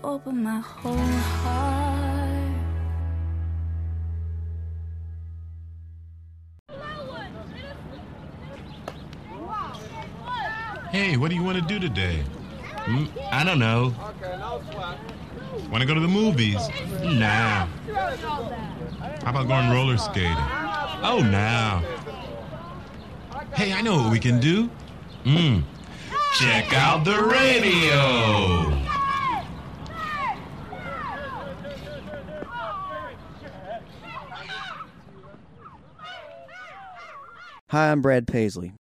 Open my whole heart. Hey, what do you want to do today? I don't know. Want to go to the movies? Nah. How about going roller skating? Oh, nah. Hey, I know what we can do. Check out the radio. Hi, I'm Brad Paisley.